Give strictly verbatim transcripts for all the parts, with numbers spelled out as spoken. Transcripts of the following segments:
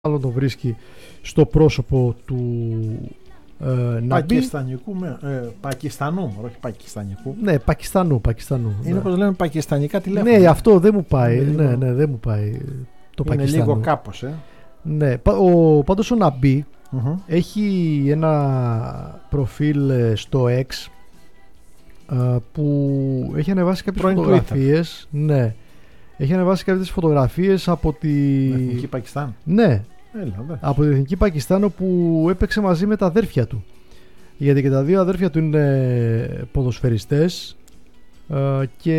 άλλο το βρίσκει στο πρόσωπο του ε, Ναμπί. Πακιστανικού, ε, Πακιστανού, όχι Πακιστανικού. Ναι, Πακιστανού, Πακιστανού. Είναι ναι. όπως λέμε πακιστανικά τηλέφωνα. Ναι, αυτό δεν μου πάει. Είναι ναι, λίγο... ναι, δεν μου πάει το είναι Πακιστανού. λίγο κάπως, ε. Ναι, ο, πάντως ο Ναμπί mm-hmm. έχει ένα προφίλ στο X που έχει ανεβάσει κάποιες Πρώην φωτογραφίες. Ναι. Έχει ανεβάσει κάποιες φωτογραφίες από τη... Εθνική Πακιστάν. Ναι. Έλα, από την Εθνική Πακιστάν, όπου έπαιξε μαζί με τα αδέρφια του. Γιατί και τα δύο αδέρφια του είναι ποδοσφαιριστές και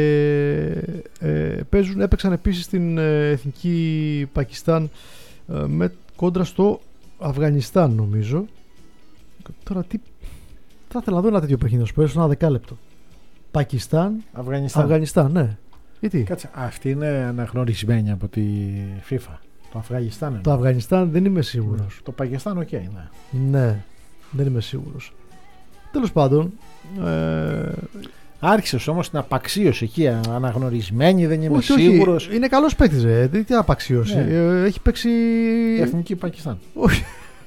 παίζουν, έπαιξαν επίσης στην Εθνική Πακιστάν με κόντρα στο Αφγανιστάν, νομίζω. Τώρα τι... θα ήθελα να δω ένα τέτοιο παιχνίδι, να σου πω, ένα δεκάλεπτο. Πακιστάν, Αφγανιστάν. Αφγανιστάν, ναι. Γιατί? Κάτσε, αυτή είναι αναγνωρισμένη από τη FIFA. Το Αφγανιστάν είναι. Το Αφγανιστάν δεν είμαι σίγουρος. Το Πακιστάν, οκ, okay, ναι. Ναι, δεν είμαι σίγουρος. Τέλος πάντων. Ε... Άρχισες όμως την απαξίωση εκεί, αναγνωρισμένη, δεν είμαι όχι, σίγουρος. Όχι, είναι καλός παίκτης, ρε. Τι, τι απαξίωση. Ναι. Ε, έχει παίξει. Εθνική Πακιστάν. Όχι.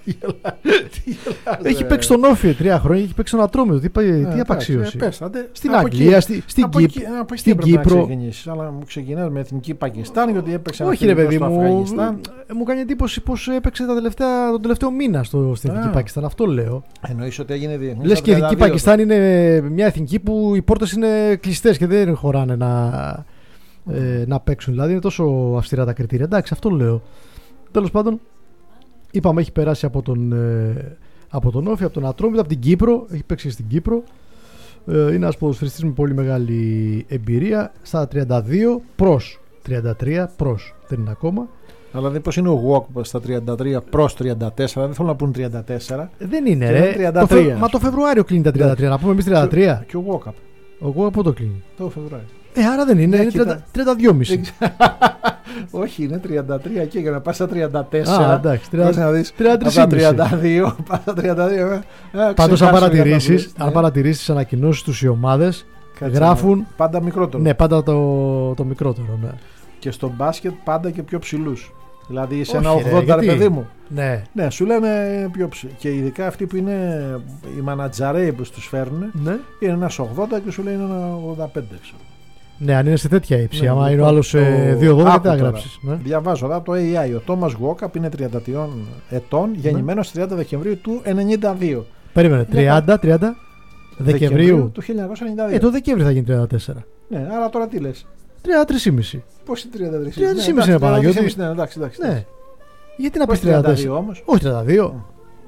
Έχει παίξει στον Όφι τρία χρόνια, έχει παίξει στον Ατρόμητο. Τι, ε, τι απαξίωση. Ε, πες, στην Αγγλία, στη, στην, από Κύπ, εκεί, από στην Κύπρο. Αλλά μου ξεκινάς με Εθνική Πακιστάν, γιατί έπαιξε. Όχι, ρε παιδί μου. Μου κάνει εντύπωση πως έπαιξε τα τελευταία, τον τελευταίο μήνα στο, στην Εθνική Πακιστάν. Αυτό λέω. Εννοείς ότι έγινε διεθνής. Λες και η Εθνική Πακιστάν είναι μια εθνική που οι πόρτες είναι κλειστές και δεν χωράνε να, ε, να παίξουν. Δηλαδή είναι τόσο αυστηρά τα κριτήρια. Εντάξει, αυτό λέω. Τέλος πάντων. Είπαμε, έχει περάσει από τον, ε, από τον Όφι, από τον Ατρόμητο, από την Κύπρο. Έχει παίξει στην Κύπρο. Ε, είναι ένας ποδοσφαιριστής με πολύ μεγάλη εμπειρία. Στα τριάντα δύο προς τριάντα τρία, προς δεν είναι ακόμα. Αλλά δεν πως είναι ο Walk στα τριάντα τρία προς τριάντα τέσσερα, δεν θέλω να πούν τριάντα τέσσερα. Δεν είναι, ρε. τριάντα τρία. Το φε... Μα το Φεβρουάριο κλείνει τα τριάντα τρία, να πούμε εμείς τριάντα τρία. Και ο Walk. Ο Walk πού το κλείνει? Το Φεβρουάριο. Ε, άρα δεν είναι, είναι τριάντα δύο κόμμα πέντε. Όχι, είναι τριάντα τρία και για να πας στα τριάντα τέσσερα. Α, εντάξει, τριάντα τρία κόμμα τριάντα δύο, πας στα τριάντα δύο. Πάντως αν παρατηρήσεις, αν παρατηρήσεις ανακοινώσεις τους οι ομάδες, γράφουν πάντα μικρότερο. Ναι, πάντα το, το μικρότερο, ναι. Και στο μπάσκετ πάντα και πιο ψηλούς. Δηλαδή σε ένα ογδόντα, ρε παιδί μου. Ναι. Ναι, σου λένε πιο ψηλού. Και ειδικά αυτοί που είναι οι μανατζαρέοι που τους φέρνουν, ναι. Είναι ένας ογδόντα και σου λέει είναι ένα ογδόντα πέντε. Ναι, αν είναι σε τέτοια ύψη. Ναι, άμα το, είναι ο άλλος δύο ογδόντα, δεν θα γράψεις. Ναι. Διαβάζω εδώ το έι άι. Ο Τόμας Walkup είναι τριάντα τρία ετών, ναι. Γεννημένος τριάντα Δεκεμβρίου του ενενήντα δύο. Περίμενε, τριάντα, τριάντα Δεκεμβρίου του χίλια εννιακόσια ενενήντα δύο. Ε, το Δεκέμβρη θα γίνει τριάντα τέσσερα. Ναι, άρα τώρα τι λες? τριάντα τρία κόμμα πέντε. Πώς είναι τριάντα τρία κόμμα πέντε? τριάντα τρία κόμμα πέντε είναι Παναγιώτη. Ναι, εντάξει, εντάξει. Ναι. Γιατί να πεις τριάντα δύο όμως? Όχι τριάντα δύο.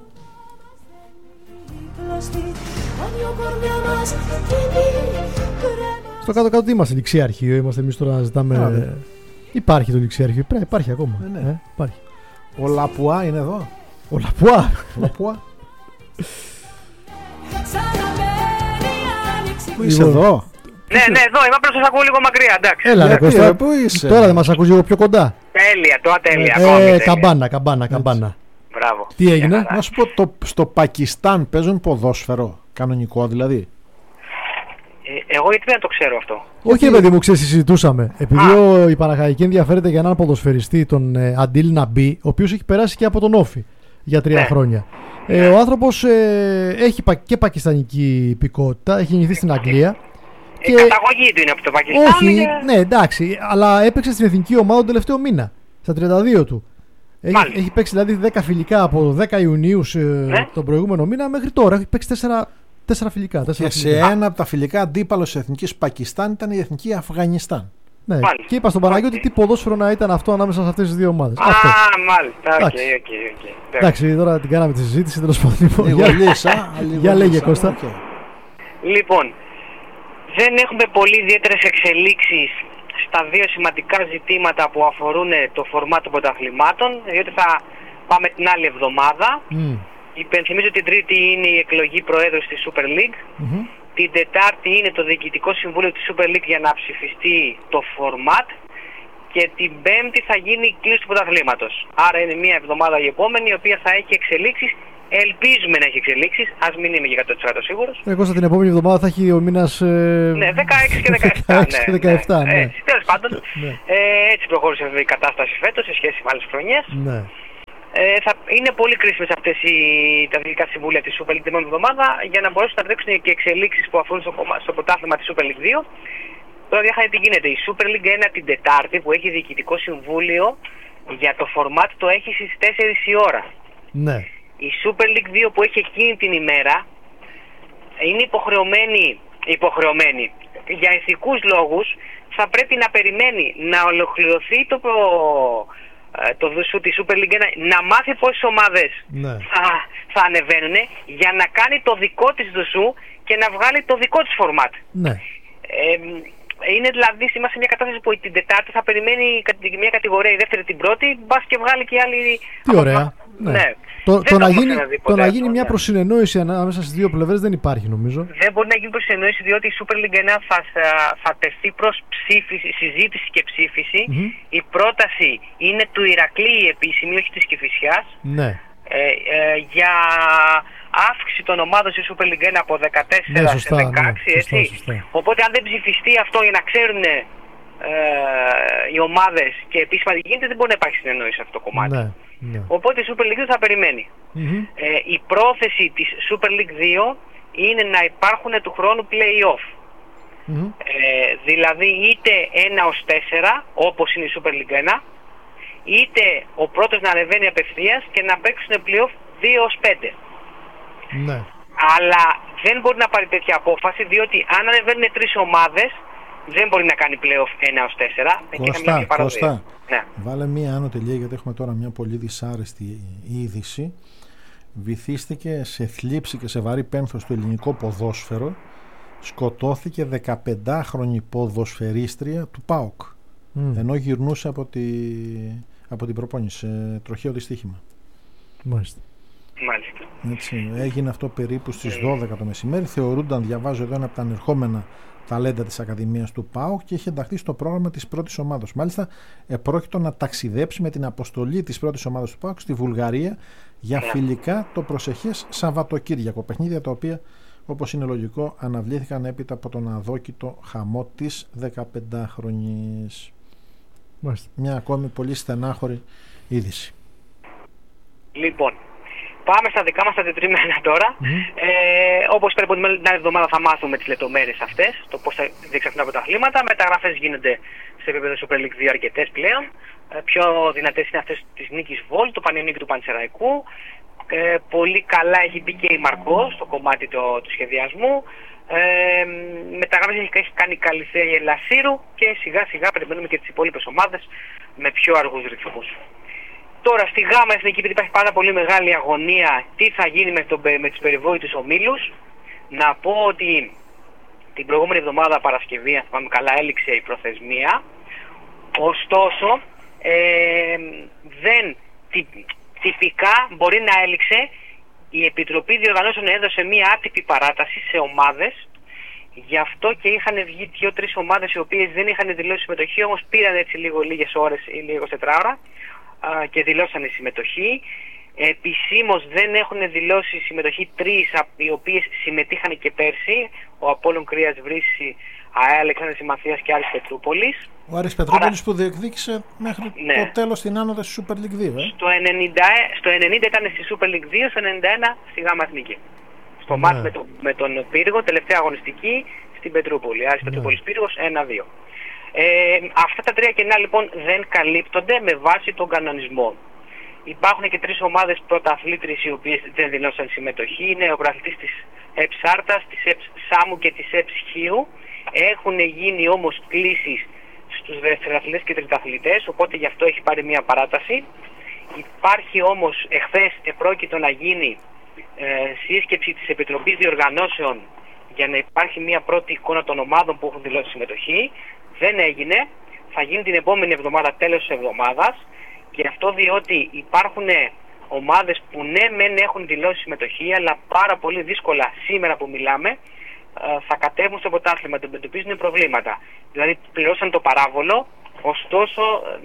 Στο κάτω-κάτω τι είμαστε, ληξιάρχιο? Είμαστε εμείς τώρα να ζητάμε. Α, ναι. Υπάρχει το ληξιάρχιο? Πρέπει, υπάρχει ακόμα. Ναι, ναι. Ε, υπάρχει. Ο Λαπουά είναι εδώ. Ο Λαπουά. Λαπουά. Πού είσαι εδώ? Ναι, ναι, εδώ είμαι, απλώς σας ακούω λίγο μακριά, εντάξει. Έλα, ρε Κώστα, πού είσαι? Τώρα δεν μας ακούς λίγο πιο κοντά? Τέλεια, τώρα τέλεια. Ε, ακόμη, ε, τέλεια. καμπάνα, καμπάνα, καμπάνα. Μπράβο. Τι έγινε? Να σου πω, το, στο Πακιστάν παίζουν ποδόσφαιρο, κανονικό δηλαδή? Ε, εγώ γιατί δεν το ξέρω αυτό. Όχι, παιδί μου, ξέρεις, συζητούσαμε. Επειδή ο, η Παναχαϊκή ενδιαφέρεται για έναν ποδοσφαιριστή, τον ε, Αντίλ Ναμπί, ο οποίος έχει περάσει και από τον Όφι για τρία ναι. χρόνια. Ε, ο άνθρωπος ε, έχει και πακιστανική υπηκότητα, έχει γεννηθεί στην Αγγλία. Η και... καταγωγή του είναι από το Πακιστάν. Όχι, και... ναι, εντάξει, αλλά έπαιξε στην εθνική ομάδα τον τελευταίο μήνα, στα τριάντα δύο του. Έχει, έχει παίξει δηλαδή δέκα φιλικά από δέκα Ιουνίου ναι. τον προηγούμενο μήνα μέχρι τώρα. Έχει παίξει τέσσερα φιλικά. τέσσερα και φιλικά. σε ένα από τα φιλικά αντίπαλος της εθνικής Πακιστάν ήταν η εθνική Αφγανιστάν. Ναι. Και είπα στον Παναγιώτη okay. τι ποδόσφαιρο να ήταν αυτό ανάμεσα σε αυτές τις δύο ομάδες. Α, αυτό. μάλιστα. Okay, okay, okay. Εντάξει, τώρα την κάναμε τη συζήτηση, τέλος πάντων. Λίγο λύσα. Για λέγε, Κώστα. Okay. Λοιπόν, δεν έχουμε πολύ ιδιαίτερες εξελίξεις στα δύο σημαντικά ζητήματα που αφορούν το φορμάτ των πρωταθλημάτων, διότι θα πάμε την άλλη εβδομάδα. Mm. Υπενθυμίζω την Τρίτη είναι η εκλογή Προέδρου στη Super League. Mm-hmm. Την Τετάρτη είναι το Διοικητικό Συμβούλιο της Super League για να ψηφιστεί το φορμάτ. Και την Πέμπτη θα γίνει η κλήρωση του πρωταθλήματος. Άρα είναι μια εβδομάδα η επόμενη, η οποία θα έχει εξελίξεις. Ελπίζουμε να έχει εξελίξεις, ας μην είμαι για εκατό τοις εκατό σίγουρος. Εγώ την επόμενη εβδομάδα θα έχει ο μήνας. Ε... Ναι, δεκαέξι και δεκαεπτά. δεκαέξι και δεκαεπτά, ναι. Έτσι, τέλος πάντων, ναι. ε, έτσι προχώρησε η κατάσταση φέτος σε σχέση με άλλες χρονιές. Ναι. Ε, θα είναι πολύ κρίσιμες αυτές οι, τα αθλητικά συμβούλια της Super League την επόμενη εβδομάδα για να μπορέσουν να τρέξουν και εξελίξεις που αφορούν στο, στο πρωτάθλημα της Super League δύο. Τώρα διάχανε τι γίνεται. Η Super League ένα την Τετάρτη που έχει διοικητικό συμβούλιο για το φορμάτ το έχει στις τέσσερις η ώρα. Ναι. Η Super League δύο που έχει εκείνη την ημέρα είναι υποχρεωμένη, υποχρεωμένη για ηθικούς λόγους θα πρέπει να περιμένει να ολοκληρωθεί το, το δουσού της Super League ένα, να μάθει πόσες ομάδες ναι. θα, θα ανεβαίνουν για να κάνει το δικό της δουσού και να βγάλει το δικό της φορμάτ. Ναι. Ε, είναι δηλαδή, είμαστε σε μια κατάσταση που την Τετάρτη θα περιμένει μια κατηγορία, η δεύτερη την πρώτη, μπας και βγάλει και άλλη. Τι ωραία. Ναι. Ναι. Το, το, να γίνει, το να γίνει αυτό, μια ναι. προσυνεννόηση ανάμεσα στις δύο πλευρές δεν υπάρχει νομίζω. Δεν μπορεί να γίνει προσυνεννόηση διότι η Super League ένα θα, θα, θα τεθεί προς ψήφιση, συζήτηση και ψήφιση. Mm-hmm. Η πρόταση είναι του Ηρακλή η επίσημη, όχι της Κηφισιάς. Ναι. Ε, ε, για αύξηση των ομάδων στη Super League ένα από δεκατέσσερα ναι, σωστά, σε δεκαέξι. Ναι, σωστά, έτσι. Σωστά. Οπότε αν δεν ψηφιστεί αυτό για να ξέρουν ε, οι ομάδες και επίσημα τι γίνεται, δεν μπορεί να υπάρχει συνεννόηση σε αυτό το κομμάτι. Ναι, ναι. Οπότε η Super League δύο θα περιμένει. Mm-hmm. Ε, η πρόθεση της Super League δύο είναι να υπάρχουν του χρόνου play-off. Mm-hmm. Ε, δηλαδή είτε ένα ως τέσσερα όπως είναι η Super League ένα, είτε ο πρώτος να ανεβαίνει απευθείας και να παίξουν play-off δύο ως πέντε. Ναι. Αλλά δεν μπορεί να πάρει τέτοια απόφαση διότι αν ανεβαίνουν τρεις ομάδες δεν μπορεί να κάνει play-off ένα ως τέσσερα. Κώστα, Κώστα ναι. Βάλε μία άνω τελεία γιατί έχουμε τώρα μια πολύ δυσάρεστη είδηση. Βυθίστηκε σε θλίψη και σε βαρύ πένθος στο ελληνικό ποδόσφαιρο. Σκοτώθηκε δεκαπεντάχρονη ποδοσφαιρίστρια του ΠΑΟΚ mm. ενώ γυρνούσε από, τη, από την προπόνηση σε τροχαίο δυστύχημα. Μάλιστα. Μάλιστα. Έτσι, έγινε αυτό περίπου στις δώδεκα το μεσημέρι. Θεωρούνταν, διαβάζω εδώ, ένα από τα ανερχόμενα ταλέντα της Ακαδημίας του ΠΑΟΚ και είχε ενταχθεί στο πρόγραμμα της πρώτης ομάδας. Μάλιστα, επρόκειτο να ταξιδέψει με την αποστολή της πρώτης ομάδας του ΠΑΟΚ στη Βουλγαρία για φιλικά το προσεχές Σαββατοκύριακο. Παιχνίδια τα οποία, όπως είναι λογικό, αναβλήθηκαν έπειτα από τον αδόκητο χαμό της δεκαπεντάχρονης. Μάλιστα. Μια ακόμη πολύ στενάχωρη είδηση. Λοιπόν, πάμε στα δικά μας τα τετριμένα τώρα. Mm-hmm. Ε, όπως πρέπει την άλλη εβδομάδα θα μάθουμε τις λεπτομέρειες αυτές, το πώς θα διεξαχθούν τα πρωταθλήματα. Μεταγραφές γίνονται σε επίπεδο Super League δύο αρκετές πλέον. Ε, πιο δυνατές είναι αυτές της νίκης Βόλ, το Πανιωνίκη του Πανσεραϊκού. Ε, πολύ καλά έχει μπει και η Μαρκό στο κομμάτι το, του σχεδιασμού. Ε, μεταγραφές έχει, έχει κάνει η Καλυθέα η Ελασσίρου και σιγά σιγά περιμένουμε και τις υπόλοιπες ομάδες με πιο αργούς ρυθμούς. Τώρα στη Γάμα Εθνική, επειδή υπάρχει πάρα πολύ μεγάλη αγωνία, τι θα γίνει με, τον, με τις περιβόητους ομίλους. Να πω ότι την προηγούμενη εβδομάδα Παρασκευή, αν θυμάμαι καλά, έληξε η προθεσμία. Ωστόσο, ε, δεν, τι, τυπικά μπορεί να έληξε. Η Επιτροπή Διοργανώσεων έδωσε μία άτυπη παράταση σε ομάδες. Γι' αυτό και είχαν βγει δύο-τρεις ομάδες οι οποίες δεν είχαν δηλώσει συμμετοχή, όμως πήραν έτσι λίγο λίγες ώρες ή λίγο τετράωρα και δηλώσανε συμμετοχή. Επισήμως δεν έχουν δηλώσει συμμετοχή τρεις οι οποίες συμμετείχαν και πέρσι, ο Απόλλων Κρίας Βρύση, ΑΕ Αλεξάνδρης Μαθίας και Άρης Πετρούπολης. Ο Άρης Πετρούπολης που διεκδίκησε μέχρι ναι. το τέλος την άνοδο στη Super League δύο. Ε? Στο, ενενήντα, στο ενενήντα ήταν στη Super League δύο, στο ενενήντα ένα στη Γάμα Εθνική. Στο ναι. μάτς με, το, με τον Πύργο, τελευταία αγωνιστική στην Πετρούπολη. Άρης ναι. Πετρούπολης Πύργος ένα δύο. Ε, αυτά τα τρία κενά λοιπόν δεν καλύπτονται με βάση τον κανονισμό. Υπάρχουν και τρεις ομάδες πρωταθλήτρες οι οποίες δεν δηλώσαν συμμετοχή. Είναι ο πρωταθλητής της ΕΠΣ Άρτας, της ΕΠΣ Σάμου και της ΕΠΣ Χίου. Έχουν γίνει όμως κλήσεις στους δευτεραθλητές και τριταθλητές, οπότε γι' αυτό έχει πάρει μια παράταση. Υπάρχει όμως, εχθές επρόκειτο να γίνει ε, σύσκεψη της Επιτροπής Διοργανώσεων για να υπάρχει μια πρώτη εικόνα των ομάδων που έχουν δηλώσει συμμετοχή. Δεν έγινε. Θα γίνει την επόμενη εβδομάδα, τέλος της εβδομάδας. Και αυτό διότι υπάρχουν ομάδες που ναι μεν έχουν δηλώσει συμμετοχή, αλλά πάρα πολύ δύσκολα σήμερα που μιλάμε θα κατέβουν στο πρωτάθλημα, αντιμετωπίζουν προβλήματα. Δηλαδή πληρώσαν το παράβολο, ωστόσο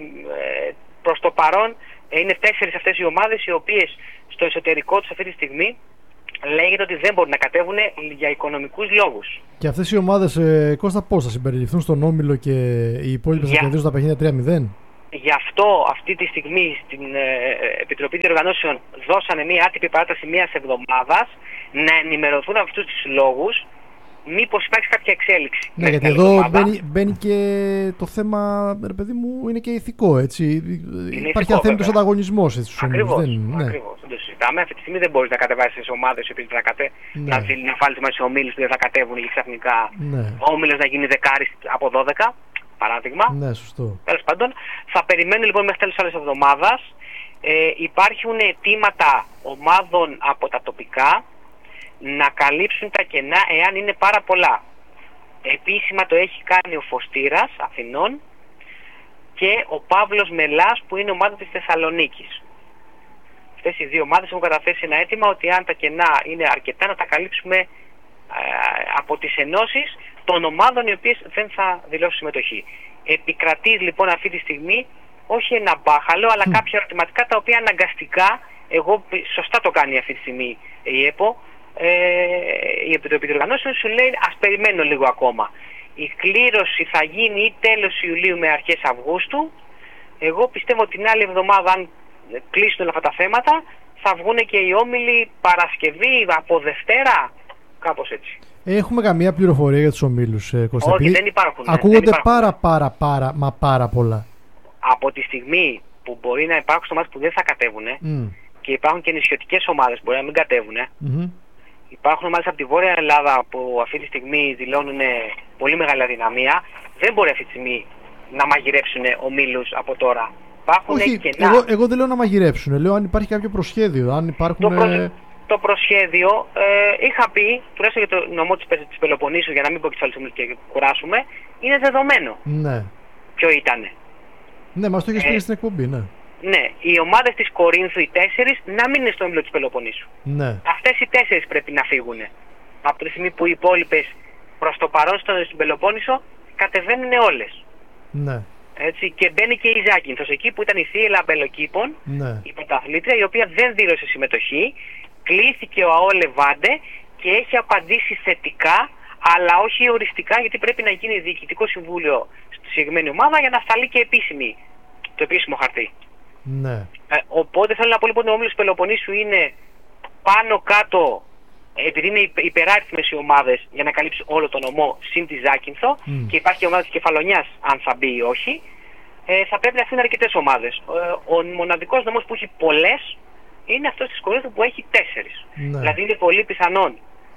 προς το παρόν είναι τέσσερις αυτές οι ομάδες οι οποίες στο εσωτερικό τους αυτή τη στιγμή λέγεται ότι δεν μπορούν να κατέβουν για οικονομικούς λόγους. Και αυτές οι ομάδες, ε, Κώστα, πώς θα συμπεριληφθούν στον όμιλο και οι υπόλοιπες θα κερδίσουν τα παιχνίδια τρία μηδέν? γι' αυτό αυτή τη στιγμή στην ε, Επιτροπή Διοργανώσεων δώσανε μια άτυπη παράταση μιας εβδομάδας να ενημερωθούν αυτούς τους λόγους μήπως υπάρχει κάποια εξέλιξη. Ναι, γιατί εδώ μπαίνει, μπαίνει και το θέμα, ρε παιδί μου, είναι και ηθικό, έτσι. Είναι υπάρχει αθέμητος ανταγωνισμός στους ομίλους. Ακριβώς, δεν, ακριβώς. Δεν το συζητάμε. Αυτή τη στιγμή δεν μπορείς να κατεβάσεις τις ομάδες οι οποίες δεν θα κατε... ναι. να, να βάλεις μέσα σε ομίλους που δεν θα κατέβουν και ξαφνικά ναι. ο όμιλος να γίνει δεκάρις από δώδεκα, παράδειγμα. Ναι, σωστό. Τέλος πάντων, θα περιμένουν λοιπόν μέχρι τέλος άλλης εβδομάδας. Ε, υπάρχουν αιτήματα ομάδων από τα τοπικά να καλύψουν τα κενά εάν είναι πάρα πολλά. Επίσημα το έχει κάνει ο Φωστήρας Αθηνών και ο Παύλος Μελάς που είναι ομάδα της Θεσσαλονίκης. Αυτές οι δύο ομάδες έχουν καταθέσει ένα αίτημα ότι αν τα κενά είναι αρκετά να τα καλύψουμε ε, από τις ενώσεις των ομάδων οι οποίες δεν θα δηλώσουν συμμετοχή. Επικρατεί λοιπόν αυτή τη στιγμή όχι ένα μπάχαλο αλλά mm. κάποια ερωτηματικά τα οποία αναγκαστικά, εγώ σωστά το κάνει αυτή τη στιγμή η ΕΠΟ, Ε, η Επιτροπή Διοργανώσεων σου λέει ας περιμένω λίγο ακόμα. Η κλήρωση θα γίνει ή τέλος Ιουλίου με αρχές Αυγούστου. Εγώ πιστεύω την άλλη εβδομάδα αν κλείσουν όλα αυτά τα θέματα θα βγουν και οι όμιλοι Παρασκευή από Δευτέρα, κάπως έτσι. Έχουμε καμία πληροφορία για τους ομίλους, ε, Κώστα? Όχι, δεν υπάρχουν. Ακούγονται δεν υπάρχουν. πάρα πάρα πάρα μα πάρα πολλά. Από τη στιγμή που μπορεί να υπάρχουν ομάδες που δεν θα κατέβουν mm. και υπάρχουν και νησιωτικές ομάδες που μπορεί να μην κατέβουν, mm-hmm. υπάρχουν ομάδες από τη Βόρεια Ελλάδα που αυτή τη στιγμή δηλώνουν πολύ μεγάλη αδυναμία. Δεν μπορεί αυτή τη στιγμή να μαγειρέψουν ομίλους από τώρα. Υπάρχουν Όχι, κενά. Εγώ, εγώ δεν λέω να μαγειρέψουν. Λέω αν υπάρχει κάποιο προσχέδιο. Αν υπάρχουν, το, προς, το προσχέδιο ε, είχα πει, τουλάχιστον για το νομό της, της Πελοποννήσου, για να μην πω και τους άλλους ομίλους και κουράσουμε, είναι δεδομένο. Ναι. Ποιο ήτανε. Ναι, μας το έχεις πει ε, στην εκπομπή, ναι. Ναι, οι ομάδες της Κορίνθου, οι τέσσερις, να μην είναι στο όμιλο της Πελοποννήσου. Ναι. Αυτές οι τέσσερις πρέπει να φύγουν. Από τη στιγμή που οι υπόλοιπες προς το παρόν στην Πελοπόννησο κατεβαίνουν όλες. Ναι. Έτσι, και μπαίνει και η Ζάκυνθος εκεί που ήταν η Θύελα Μπελοκήπων, ναι. η πρωταθλήτρια, η οποία δεν δήλωσε συμμετοχή. Κλήθηκε ο ΑΟ Λεβάντε και έχει απαντήσει θετικά, αλλά όχι οριστικά, γιατί πρέπει να γίνει διοικητικό συμβούλιο στη συγκεκριμένη ομάδα για να σταλεί και επίσημη, το επίσημο χαρτί. Ναι. Ε, οπότε θέλω να πω λοιπόν ότι ο όμιλος Πελοποννήσου είναι πάνω κάτω, επειδή είναι υπεράριθμες οι ομάδες για να καλύψει όλο τον νομό συν τη Ζάκυνθο mm. και υπάρχει και η ομάδα της Κεφαλονιάς αν θα μπει ή όχι, ε, θα πρέπει να αφήνουν αρκετές ομάδες. Ε, ο μοναδικός νομός που έχει πολλές είναι αυτός της Κορίνθου που έχει τέσσερις. Ναι. Δηλαδή είναι πολύ πιθανόν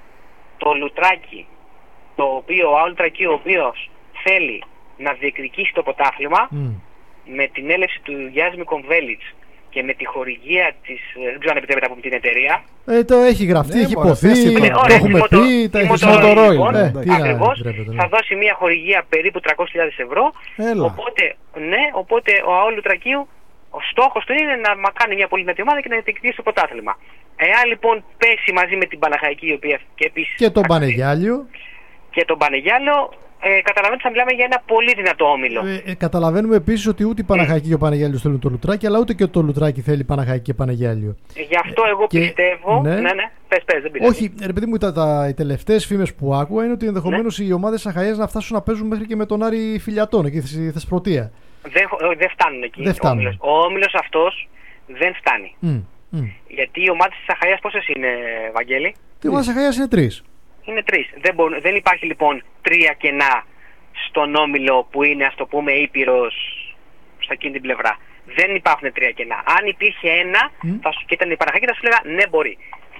το Λουτράκι, το οποίο, ο Λουτράκι ο οποίος θέλει να διεκδικήσει το πρωτάθλημα mm. με την έλευση του Γιάσμι Κομβέλιτς και με τη χορηγία της, δεν ξέρω αν επιτρέπεται από την εταιρεία. Ε, το έχει γραφτεί, ναι, έχει υποθεί, ναι, το έχουμε πει, τα έχει μοτορόι. Ακριβώς, θα δώσει μια χορηγία περίπου τριακόσιες χιλιάδες ευρώ. Οπότε, ναι, οπότε ο ΑΟ Λουτρακίου, ο στόχος του είναι να κάνει μια πολύ δυνατή ομάδα και να διεκδικήσει το πρωτάθλημα. Εάν λοιπόν πέσει μαζί με την Παναχαϊκή, η οποία και επίσης... Και τον Πανεγιάλιο. Και τον Πανεγιάλιο, Ε, καταλαβαίνετε ότι θα μιλάμε για ένα πολύ δυνατό όμιλο. Ε, ε, καταλαβαίνουμε επίσης ότι ούτε η Παναχαϊκή και ο Πανεγιάλιος θέλουν το Λουτράκι, αλλά ούτε και το Λουτράκι θέλει Παναχαϊκή και Πανεγιάλιο. Ε, γι' αυτό εγώ και, πιστεύω. Ναι, ναι, ναι. Πες, πες, δεν πειράζει. Όχι, ρε παιδί μου, τα, τα, οι τελευταίες φήμες που άκουγα είναι ότι ενδεχομένως ναι. οι ομάδες Αχαΐας να φτάσουν να παίζουν μέχρι και με τον Άρη Φιλιατών εκεί στη Θεσπρωτεία. Δεν, δεν φτάνουν εκεί. Δεν φτάνουν. Ο όμιλος αυτός δεν φτάνει. Mm, mm. Γιατί οι ομάδες της Αχαΐας πόσες είναι, Βαγγέλη? Οι ομάδες της Αχαΐας είναι τρεις. Είναι τρεις. Δεν, μπορούν, δεν υπάρχει λοιπόν τρία κενά στον όμιλο που είναι, ας το πούμε, Ήπειρος στα εκείνη την πλευρά. Δεν υπάρχουν τρία κενά. Αν υπήρχε ένα mm. θα σου, και ήταν η Παναχαϊκή, θα σου λέγα ναι, μπορεί.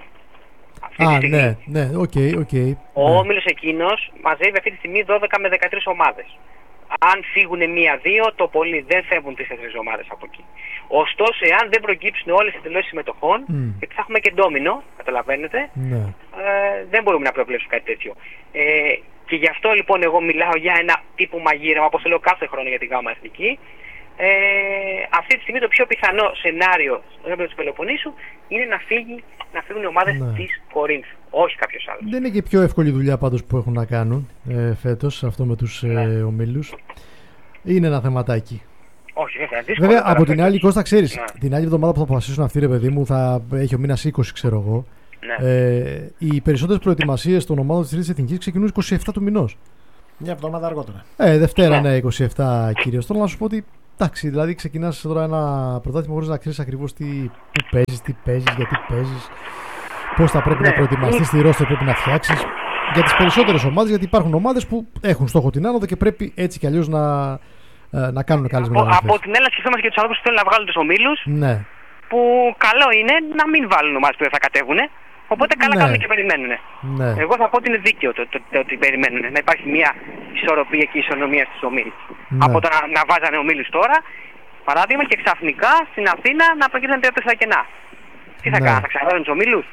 Αυτή Α, τη στιγμή. ναι, ναι, οκ, okay, okay, ο ναι. όμιλος εκείνος μαζεύει αυτή τη στιγμή δώδεκα με δεκατρείς ομάδες. Αν φύγουν μία-δύο, το πολύ δεν φεύγουν τρεις-τέσσερις ομάδες από εκεί. Ωστόσο, εάν δεν προκύψουν όλες οι δηλώσεις συμμετοχών, mm. γιατί θα έχουμε και ντόμινο, καταλαβαίνετε, ναι. ε, δεν μπορούμε να προβλέψουμε κάτι τέτοιο. Ε, και γι' αυτό λοιπόν εγώ μιλάω για ένα τύπου μαγείρεμα, όπως το λέω κάθε χρόνο για την ΓΑΜΑ Εθνική. Ε, αυτή τη στιγμή το πιο πιθανό σενάριο στο έμπλο της Πελοποννήσου είναι να, φύγει, να φύγουν οι ομάδες ναι. της Κορίνθου, όχι κάποιος άλλος. Δεν είναι και πιο εύκολη δουλειά πάντως που έχουν να κάνουν ε, φέτος αυτό με τους ναι. ε, ομίλους. Είναι ένα θεματάκι. Όχι, βέβαια. Δύσκολο, βέβαια από την άλλη, Κώστα, ξέρεις, ναι. την άλλη εβδομάδα που θα αποφασίσουν αυτοί, ρε παιδί μου, θα έχει ο μήνας είκοσι, ξέρω εγώ. Ναι. Ε, οι περισσότερες προετοιμασίες των ομάδων της Τρίτης Εθνικής ξεκινούν είκοσι επτά του μηνός. Μια εβδομάδα αργότερα. Ε, Δευτέρα, ναι, ναι είκοσι επτά κυρίως. Θέλω να σου πω ότι εντάξει, δηλαδή ξεκινάς τώρα ένα πρωτάθλημα χωρίς να ξέρεις ακριβώς τι, που παίζεις, τι παίζεις, γιατί παίζεις, πώς θα πρέπει Ναι. να προετοιμαστείς, τι ρόστερ πρέπει να φτιάξεις. Για τις περισσότερες ομάδες, γιατί υπάρχουν ομάδες που έχουν στόχο την άνοδο και πρέπει έτσι κι αλλιώς να, ε, να κάνουν καλές Από, μεταγραφές. από την έλαση σκεφτόμαστε και τους ανθρώπους που θέλουν να βγάλουν τους ομίλους, Ναι. που καλό είναι να μην βάλουν ομάδες που δεν θα κατέβουν. Οπότε καλά Ναι. κάνουν και περιμένουν. Ναι. Εγώ θα πω ότι είναι δίκαιο το, το, το, ότι περιμένουν. Να υπάρχει μια ισορροπία και ισονομία στους ομίλους. Ναι. Από το να, να βάζανε ομίλους τώρα, παράδειγμα, και ξαφνικά στην Αθήνα να προκύψουν τρία τέσσερα κενά. Τι θα Ναι. κάνουν, θα ξαναβάλουν τους ομίλους.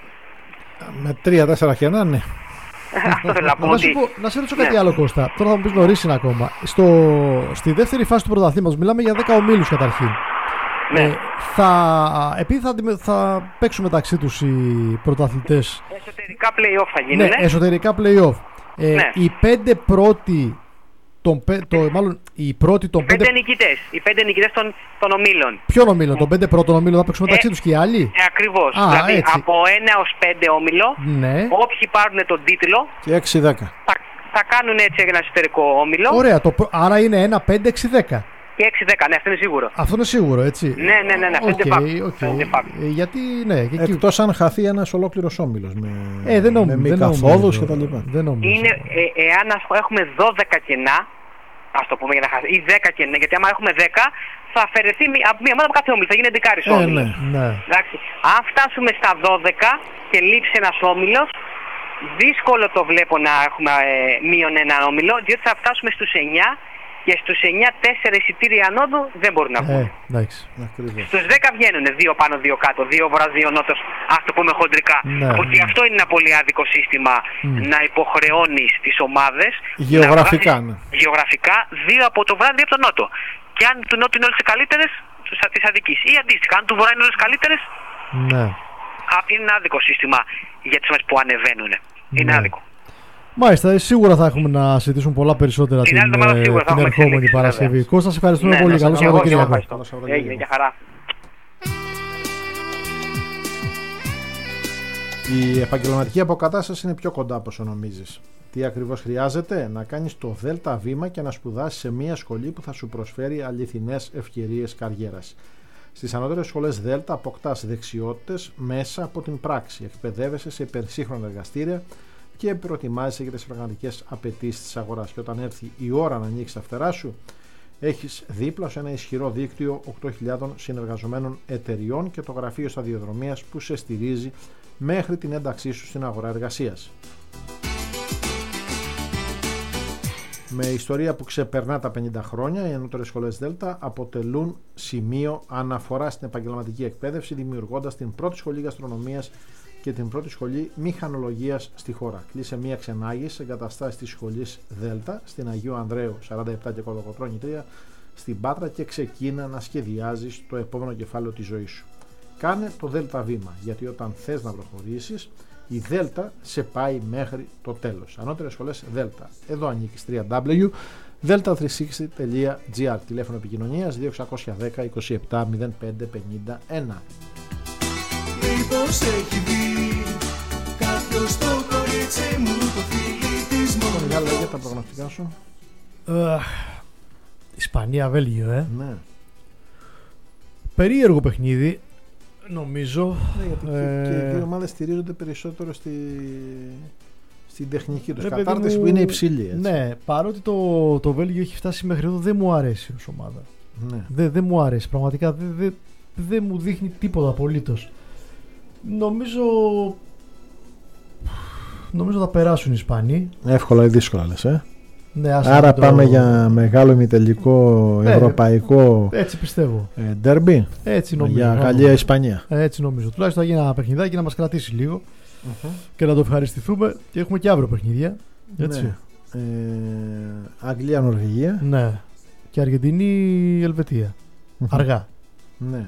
Με τρία-τέσσερα κενά, ναι. Αυτό θέλω να πω. Να, σου ότι... πω, να σε ρωτήσω Ναι. κάτι άλλο, Κώστα. Τώρα θα μου πεις νωρίς είναι ακόμα. Στο, στη δεύτερη φάση του πρωταθλήματος μιλάμε για δέκα ομίλους καταρχήν. Ναι. Ε, θα, επειδή θα, αντιμε- θα παίξουν μεταξύ τους οι πρωταθλητές. Εσωτερικά play-off θα γίνουν. Ναι, εσωτερικά play-off. Ε, Ναι. Οι πέντε πρώτοι. Των, πε- το, μάλλον οι πρώτοι των Πέντε πέντε. νικητές. Οι πέντε νικητές των, των ομίλων. Ποιον ομίλων, των πέντε πρώτων ομίλων θα παίξουν μεταξύ Ε, τους και οι άλλοι. Ε, ακριβώς. Α, δηλαδή έτσι. από ένα ως πέντε όμιλο, Ναι. όποιοι πάρουν τον τίτλο Και έξι δέκα. θα, θα κάνουν έτσι ένα εσωτερικό όμιλο. Ωραία, το, πρω- άρα είναι ένα πέντε έξι δέκα. Και έξι δέκα, ναι, αυτό είναι σίγουρο. Αυτό είναι σίγουρο, έτσι. Ναι, ναι, ναι, ναι, αυτό είναι Οκ, de facto. οκ. Αυτό είναι de facto. Ε, γιατί, ναι, και εκεί. Εκτός αν χαθεί ένας ολόκληρος όμιλος με, Ε, δεν νομίζω. με μη δεν καθόδους νομίζω. και τα λοιπά. Δεν νομίζω. Είναι, ε, εάν ας πούμε, έχουμε δώδεκα κενά, ας το πούμε για να χάσει, ή δέκα κενά, γιατί άμα έχουμε δέκα θα αφαιρεθεί μία, από μία ομάδα από κάθε όμιλο, θα γίνει εντεκάρις Ε, όμιλος. ναι. Ναι. Εντάξει. Αν φτάσουμε στα δώδεκα και λείψει ένας όμιλος, δύσκολο το βλέπω να έχουμε ε, μείον έναν όμιλο, διότι θα φτάσουμε στους εννιά και στους εννιά τέσσερα εισιτήρια ανώδου δεν μπορούν να βγουν. Ε, εντάξει. Ακριβώς. Στους δέκα βγαίνουν δύο πάνω, δύο κάτω, δύο βορρά, δύο νότος, ας το πούμε χοντρικά. Ναι. Ότι αυτό είναι ένα πολύ άδικο σύστημα να υποχρεώνεις τις ομάδες Γεωγραφικά, να βγάζεις ναι. γεωγραφικά δύο από το βράδυ, δύο από το νότο. Και αν του νότου είναι όλες οι καλύτερες, τις αδικείς. Ή αντίστοιχα, αν του βορρά είναι όλες οι καλύτερες, Ναι. α, είναι ένα άδικο σύστημα για τις ομάδες που ανεβαίνουν. Είναι Ναι. άδικο. Μάλιστα, ε, σίγουρα θα έχουμε να συζητήσουμε πολλά περισσότερα Την την, άλλη εβδομάδα ε, σίγουρα θα την έχουμε ερχόμενη εξελίξεις, Παρασκευή. βέβαια. Κώστα, σε ευχαριστούμε Ναι, πολύ. ναι, Καλό και εγώ, και εγώ Σαββατοκύριακο. ευχαριστώ. Καλό Σαββατοκύριακο. Έγινε, για χαρά. Η επαγγελματική αποκατάσταση είναι πιο κοντά από όσο νομίζεις. Τι ακριβώς χρειάζεται? Να κάνεις το δέλτα βήμα και να σπουδάσεις σε μια σχολή που θα σου προσφέρει αληθινές ευκαιρίες καριέρας. Στις ανώτερες σχολές Δέλτα αποκτάς δεξιότητες μέσα από την πράξη. Εκπαιδεύεσαι σε υπερσύγχρονα εργαστήρια και προετοιμάζεσαι για τις πραγματικές απαιτήσεις της αγοράς. Και όταν έρθει η ώρα να ανοίξεις τα φτερά σου, έχεις δίπλα σου ένα ισχυρό δίκτυο οκτώ χιλιάδων συνεργαζομένων εταιριών και το γραφείο σταδιοδρομίας που σε στηρίζει μέχρι την ένταξή σου στην αγορά εργασίας. Με ιστορία που ξεπερνά τα πενήντα χρόνια, οι ανώτερες σχολές Δέλτα αποτελούν σημείο αναφορά στην επαγγελματική εκπαίδευση, δημιουργώντας την πρώτη σχολή γαστρονομίας και την πρώτη σχολή μηχανολογίας στη χώρα. Κλείσε μία ξενάγηση σε εγκαταστάσεις της σχολής Δέλτα στην Αγίου Ανδρέου σαράντα επτά και Κολοκοτρώνη τρία στην Πάτρα και ξεκίνα να σχεδιάζεις το επόμενο κεφάλαιο της ζωής σου. Κάνε το Δέλτα βήμα, γιατί όταν θες να προχωρήσεις, η Δέλτα σε πάει μέχρι το τέλος. Ανώτερες σχολές Δέλτα. Εδώ ανήκεις. double-u double-u double-u τελεία δέλτα τριακόσια εξήντα τελεία τζι άρ. Τηλέφωνο επικοινωνίας δύο εξακόσια δέκα είκοσι επτά μηδέν πέντε πενήντα ένα. Μήπως έχει δει κάποιος το κορίτσι μου το φίλι της Λοιπόν, για μονάχος. λέγε τα προγνωστικά σου. Ε, Ισπανία, Βέλγιο, ε. Ναι. Περίεργο παιχνίδι, νομίζω. Ναι, γιατί και- Ε, και οι δύο ομάδες στηρίζονται περισσότερο στη... στην τεχνική τους ρε παιδί κατάρτιση μου, που είναι υψηλή. Έτσι. Ναι, παρότι το, το Βέλγιο έχει φτάσει μέχρι εδώ, δεν μου αρέσει ως ομάδα. Ναι. Δεν δεν μου αρέσει. Πραγματικά δεν δεν- δεν μου δείχνει τίποτα απολύτως. Νομίζω. Νομίζω θα περάσουν οι Ισπανοί. Εύκολα ή δύσκολα λες, ε. Ναι, ας Άρα μην το- πάμε για μεγάλο ημιτελικό Ναι, ευρωπαϊκό Έτσι πιστεύω. ε, ντέρμπι Έτσι νομίζω. για Μπράβο. Γαλλία-Ισπανία. Έτσι νομίζω. Τουλάχιστον θα γίνει ένα παιχνιδάκι να μας κρατήσει λίγο και να το ευχαριστηθούμε. Και έχουμε και αύριο παιχνίδια. Έτσι. Ναι. Ε, Αγγλία-Νορβηγία. Ναι. Και Αργεντινή-Ελβετία. Αργά. Ναι.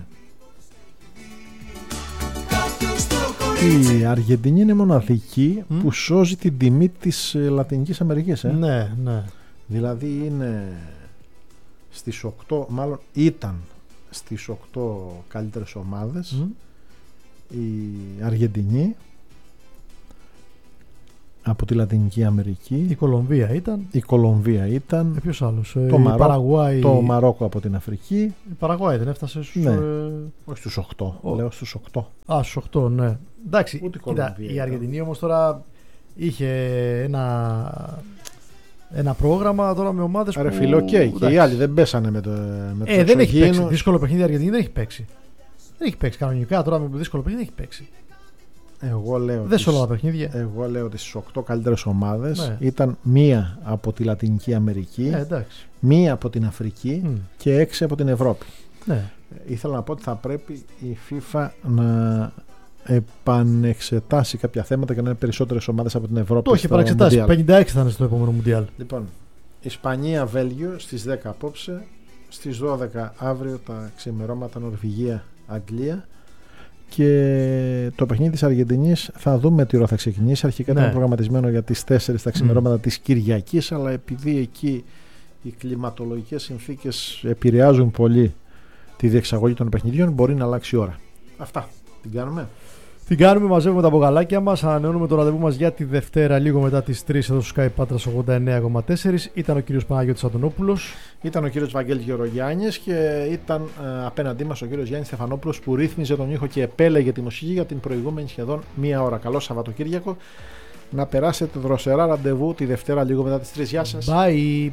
Κάποιος το κορίτσι. Η Αργεντινή είναι μοναδική Μμ. που σώζει την τιμή της ε, Λατινικής Αμερικής. Ε. Ναι, ναι. Δηλαδή είναι στις οκτώ, μάλλον ήταν στις οκτώ καλύτερες ομάδες Μμ. η Αργεντινή, από τη Λατινική Αμερική. Η Κολομβία ήταν. Η Κολομβία ήταν. Ε, ποιος άλλος? Το, η Μαρό... Παραγουάη... το Μαρόκο από την Αφρική. Η Παραγουάη δεν έφτασε στους... Ναι. Ε... Όχι στους οκτώ. Ο... Λέω στους οκτώ. Α, στους οκτώ, ναι. Εντάξει, Ούτε κοίτα, η Αργεντινή όμως τώρα είχε ένα... ένα πρόγραμμα τώρα με ομάδες Άρα που... φίλο, okay. Και οι άλλοι δεν πέσανε με, το, με ε, τους δεν έχει παίξει. εξωγήινους. Δύσκολο παιχνίδι η Αργεντινή δεν έχει παίξει. Δεν έχει παίξει κανονικά τώρα με δύσκολο παιχνίδι, δεν έχει παίξει. Εγώ λέω, δεν σε όλα τα τις, παιχνίδια. εγώ λέω ότι στις οκτώ καλύτερες ομάδες ναι. ήταν μία από τη Λατινική Αμερική, ε, εντάξει. μία από την Αφρική mm. και έξι από την Ευρώπη. Ναι. Ήθελα να πω ότι θα πρέπει η FIFA να επανεξετάσει κάποια θέματα και να είναι περισσότερες ομάδες από την Ευρώπη. Το έχει επανεξετάσει. πενήντα έξι θα είναι στο επόμενο Μουντιάλ. Λοιπόν, Ισπανία, Βέλγιο στις δέκα απόψε, στις δώδεκα αύριο τα ξημερώματα Νορβηγία, Αγγλία. Και το παιχνίδι της Αργεντινής θα δούμε τι ώρα θα ξεκινήσει. Αρχικά ναι. ήταν προγραμματισμένο για τις τέσσερις τα ξημερώματα mm. της Κυριακής, αλλά επειδή εκεί οι κλιματολογικές συνθήκες επηρεάζουν πολύ τη διεξαγωγή των παιχνιδιών, μπορεί να αλλάξει η ώρα. Αυτά. Την κάνουμε. Την κάνουμε, μαζεύουμε τα μπογαλάκια μας, ανανεώνουμε το ραντεβού μας για τη Δευτέρα λίγο μετά τις τρεις εδώ στο Sky Patras ογδόντα εννέα κόμμα τέσσερα. Ήταν ο κύριος Παναγιώτης Αντωνόπουλος. Ήταν ο κύριος Βαγγέλης Γερογιάννης και ήταν ε, απέναντί μας ο κύριος Γιάννης Στεφανόπουλος που ρύθμιζε τον ήχο και επέλεγε τη μουσική για την προηγούμενη σχεδόν μία ώρα. Καλό Σαββατοκύριακο. Να περάσετε δροσερά ραντεβού τη Δευτέρα λίγο μετά τις τρεις. Γεια σας. Bye.